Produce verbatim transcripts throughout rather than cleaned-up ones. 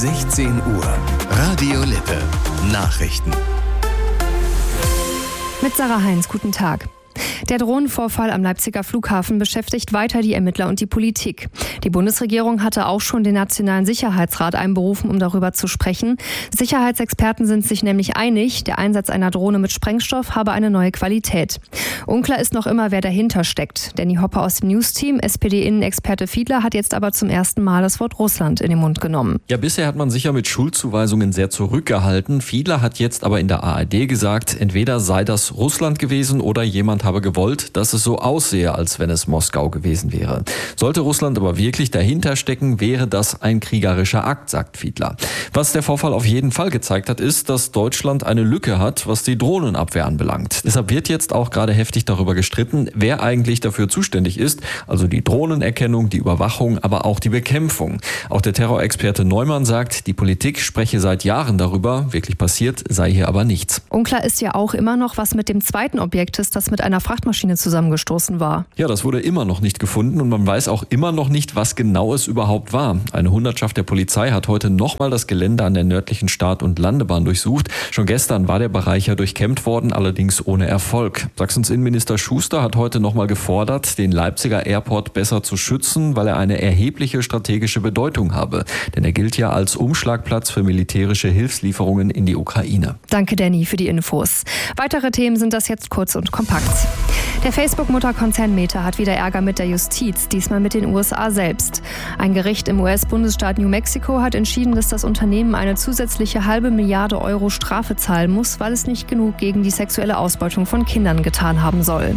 sechzehn Uhr. Radio Lippe. Nachrichten. Mit Sarah Heinz, guten Tag. Der Drohnenvorfall am Leipziger Flughafen beschäftigt weiter die Ermittler und die Politik. Die Bundesregierung hatte auch schon den Nationalen Sicherheitsrat einberufen, um darüber zu sprechen. Sicherheitsexperten sind sich nämlich einig, der Einsatz einer Drohne mit Sprengstoff habe eine neue Qualität. Unklar ist noch immer, wer dahinter steckt. Danny Hopper aus dem News-Team, S P D-Innenexperte Fiedler, hat jetzt aber zum ersten Mal das Wort Russland in den Mund genommen. Ja, bisher hat man sich ja mit Schuldzuweisungen sehr zurückgehalten. Fiedler hat jetzt aber in der A R D gesagt, entweder sei das Russland gewesen oder jemand habe gewollt, dass es so aussehe, als wenn es Moskau gewesen wäre. Sollte Russland aber wirklich dahinter stecken, wäre das ein kriegerischer Akt, sagt Fiedler. Was der Vorfall auf jeden Fall gezeigt hat, ist, dass Deutschland eine Lücke hat, was die Drohnenabwehr anbelangt. Deshalb wird jetzt auch gerade heftig darüber gestritten, wer eigentlich dafür zuständig ist, also die Drohnenerkennung, die Überwachung, aber auch die Bekämpfung. Auch der Terrorexperte Neumann sagt, die Politik spreche seit Jahren darüber, wirklich passiert sei hier aber nichts. Unklar ist ja auch immer noch, was mit dem zweiten Objekt ist, das mit einer Frachtmaschine zusammengestoßen war. Ja, das wurde immer noch nicht gefunden und man weiß auch immer noch nicht, was genau es überhaupt war. Eine Hundertschaft der Polizei hat heute nochmal das Gelände an der nördlichen Start- und Landebahn durchsucht. Schon gestern war der Bereich ja durchkämmt worden, allerdings ohne Erfolg. Sachsens Innenminister Schuster hat heute nochmal gefordert, den Leipziger Airport besser zu schützen, weil er eine erhebliche strategische Bedeutung habe. Denn er gilt ja als Umschlagplatz für militärische Hilfslieferungen in die Ukraine. Danke, Danny, für die Infos. Weitere Themen sind das jetzt kurz und kompakt. Der Facebook-Mutterkonzern Meta hat wieder Ärger mit der Justiz, diesmal mit den U S A selbst. Ein Gericht im U S-Bundesstaat New Mexico hat entschieden, dass das Unternehmen eine zusätzliche halbe Milliarde Euro Strafe zahlen muss, weil es nicht genug gegen die sexuelle Ausbeutung von Kindern getan haben soll.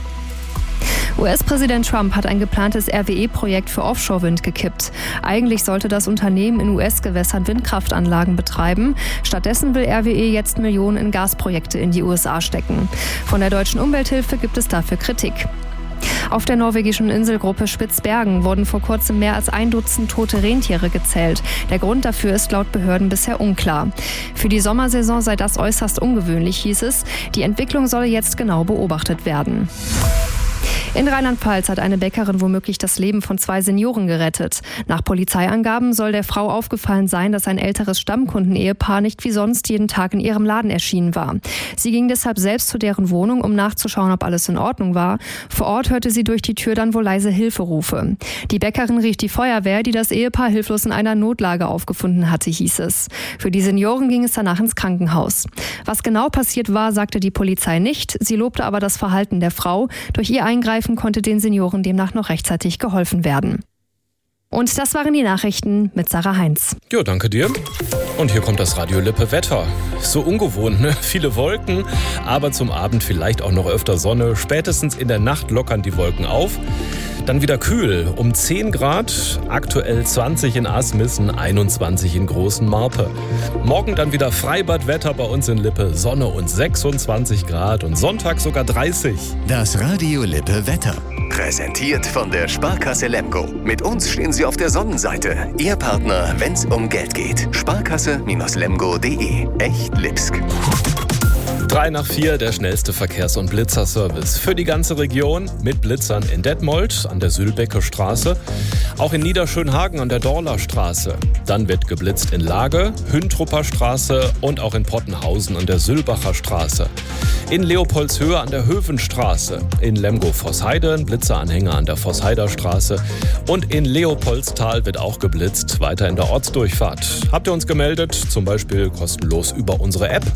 U S-Präsident Trump hat ein geplantes R W E-Projekt für Offshore-Wind gekippt. Eigentlich sollte das Unternehmen in U S-Gewässern Windkraftanlagen betreiben. Stattdessen will R W E jetzt Millionen in Gasprojekte in die U S A stecken. Von der deutschen Umwelthilfe gibt es dafür Kritik. Auf der norwegischen Inselgruppe Spitzbergen wurden vor kurzem mehr als ein Dutzend tote Rentiere gezählt. Der Grund dafür ist laut Behörden bisher unklar. Für die Sommersaison sei das äußerst ungewöhnlich, hieß es. Die Entwicklung solle jetzt genau beobachtet werden. In Rheinland-Pfalz hat eine Bäckerin womöglich das Leben von zwei Senioren gerettet. Nach Polizeiangaben soll der Frau aufgefallen sein, dass ein älteres Stammkunden-Ehepaar nicht wie sonst jeden Tag in ihrem Laden erschienen war. Sie ging deshalb selbst zu deren Wohnung, um nachzuschauen, ob alles in Ordnung war. Vor Ort hörte sie durch die Tür dann wohl leise Hilferufe. Die Bäckerin rief die Feuerwehr, die das Ehepaar hilflos in einer Notlage aufgefunden hatte, hieß es. Für die Senioren ging es danach ins Krankenhaus. Was genau passiert war, sagte die Polizei nicht. Sie lobte aber das Verhalten der Frau. Durch ihr Eingreifen konnte den Senioren demnach noch rechtzeitig geholfen werden. Und das waren die Nachrichten mit Sarah Heinz. Ja, danke dir. Und hier kommt das Radio Lippe Wetter. So ungewohnt, ne? Viele Wolken, aber zum Abend vielleicht auch noch öfter Sonne. Spätestens in der Nacht lockern die Wolken auf. Dann wieder kühl, um zehn Grad, aktuell zwanzig in Asmissen, einundzwanzig in Großen Marpe. Morgen dann wieder Freibadwetter bei uns in Lippe, Sonne und sechsundzwanzig Grad und Sonntag sogar dreißig. Das Radio Lippe Wetter. Präsentiert von der Sparkasse Lemgo. Mit uns stehen Sie auf der Sonnenseite. Ihr Partner, wenn's um Geld geht. Sparkasse Lemgo punkt de. Echt Lipsk. drei nach vier, der schnellste Verkehrs- und Blitzerservice für die ganze Region mit Blitzern in Detmold an der Sülbecker Straße, auch in Niederschönhagen an der Dorler Straße. Dann wird geblitzt in Lage, Hüntrupper Straße und auch in Pottenhausen an der Sülbacher Straße. In Leopoldshöhe an der Hövenstraße, in Lemgo-Vossheide ein Blitzeranhänger an der Vossheider Straße und in Leopoldstal wird auch geblitzt, weiter in der Ortsdurchfahrt. Habt ihr uns gemeldet, zum Beispiel kostenlos über unsere App?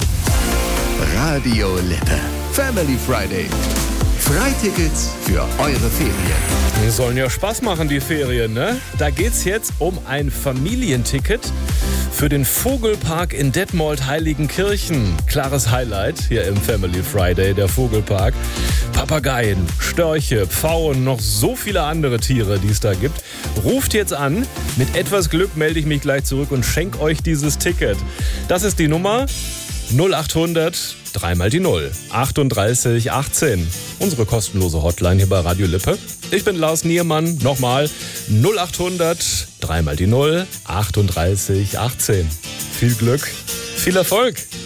Radio Lippe. Family Friday. Freitickets für eure Ferien. Die sollen ja Spaß machen, die Ferien, ne? Da geht's jetzt um ein Familienticket für den Vogelpark in Detmold-Heiligenkirchen. Klares Highlight hier im Family Friday, der Vogelpark. Papageien, Störche, Pfauen, noch so viele andere Tiere, die es da gibt. Ruft jetzt an. Mit etwas Glück melde ich mich gleich zurück und schenke euch dieses Ticket. Das ist die Nummer null acht hundert, dreimal die null, achtunddreißig achtzehn. Unsere kostenlose Hotline hier bei Radio Lippe. Ich bin Lars Niermann. Nochmal null acht hundert, dreimal die null, achtunddreißig achtzehn. Viel Glück, viel Erfolg.